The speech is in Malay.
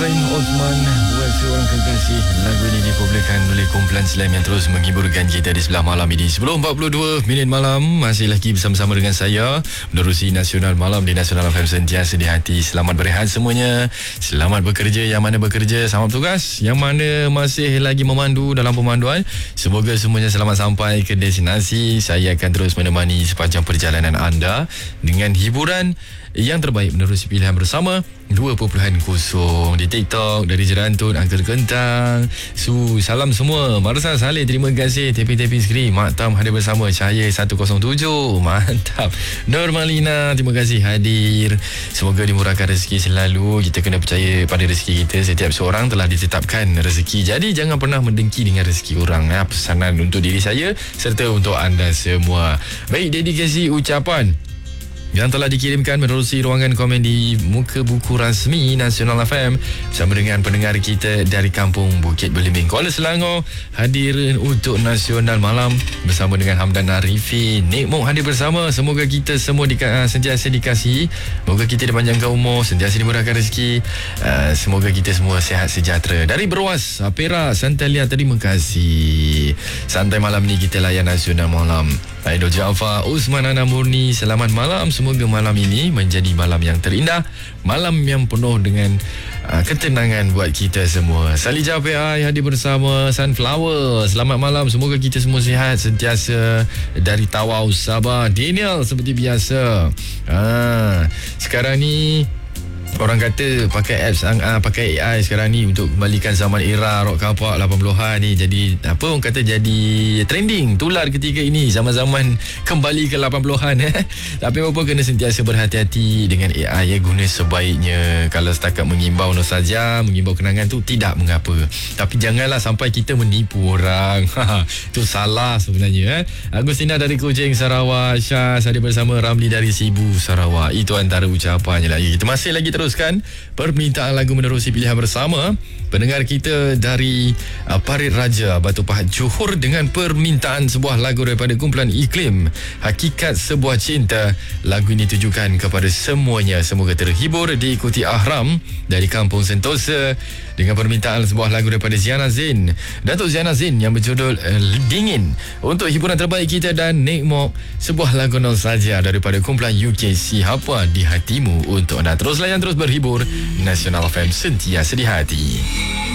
Karim Osman buat seorang kekasih. Lagu ini dipublikkan oleh kumpulan Slam yang terus menghiburkan kita di sebelah malam ini. 10.42 minit malam, masih lagi bersama-sama dengan saya menerusi Nasional Malam di Nasional FM sentiasa di hati. Selamat berehat semuanya. Selamat bekerja yang mana bekerja, selamat bertugas yang mana masih lagi memandu dalam pemanduan. Semoga semuanya selamat sampai ke destinasi. Saya akan terus menemani sepanjang perjalanan anda dengan hiburan yang terbaik menerusi pilihan bersama 2.0 di TikTok dari Jerantun, Uncle Kentang, salam semua. Marsa Saleh, terima kasih. Tepi-tepi skrin Mak Tam hadir bersama. Cahaya 107, mantap. Normalina, terima kasih hadir. Semoga dimurahkan rezeki selalu. Kita kena percaya pada rezeki kita. Setiap seorang telah ditetapkan rezeki, jadi jangan pernah mendengki dengan rezeki orang. Pesanan untuk diri saya serta untuk anda semua. Baik, dedikasi ucapan yang telah dikirimkan menerusi ruangan komen di muka buku rasmi Nasional FM bersama dengan pendengar kita dari Kampung Bukit Belimbing, Kuala Selangor, hadir untuk Nasional Malam bersama dengan Hamdan Arifin. Nik Mok hadir bersama. Semoga kita semua sentiasa dikasihi, semoga kita dipanjangkan umur, sentiasa dimurahkan rezeki, semoga kita semua sihat sejahtera. Dari Berwas, Perak, Santalia, terima kasih. Santai malam ni kita layan Nasional Malam. Aidil Jaafar, Usman Ana Murni, selamat malam. Semoga malam ini menjadi malam yang terindah, malam yang penuh dengan ketenangan buat kita semua. Salija PI hadir bersama. Sunflower, selamat malam. Semoga kita semua sihat sentiasa. Dari Tawau, Sabah, Daniel seperti biasa. Sekarang ni orang kata pakai apps, pakai AI sekarang ni untuk kembalikan zaman era rock kapak 80-an ni. Jadi apa orang kata, jadi trending tular ketika ini, zaman-zaman kembali ke 80-an. Tapi apa kena sentiasa berhati-hati dengan AI, guna sebaiknya. Kalau setakat mengimbau saja, mengimbau kenangan tu tidak mengapa, tapi janganlah sampai kita menipu orang. Itu salah sebenarnya. Agustina dari Kuching, Sarawak. Syah hadir bersama. Ramli dari Sibu, Sarawak. Itu antara ucapannya lah. Kita masih lagi teruskan permintaan lagu menerusi pilihan bersama pendengar kita dari Parit Raja, Batu Pahat, Johor, dengan permintaan sebuah lagu daripada kumpulan Iklim, Hakikat Sebuah Cinta. Lagu ini tujukan kepada semuanya. Semoga terhibur. Diikuti Ahram dari Kampung Sentosa dengan permintaan sebuah lagu daripada Ziana Zain, Datuk Ziana Zain, yang berjudul Dingin. Untuk hiburan terbaik kita dan Nik Mok, sebuah lagu nostalgia daripada kumpulan UKC, Apa di Hatimu untuk anda. Terus layan, terus berhibur. Nasional FM sentiasa di hati.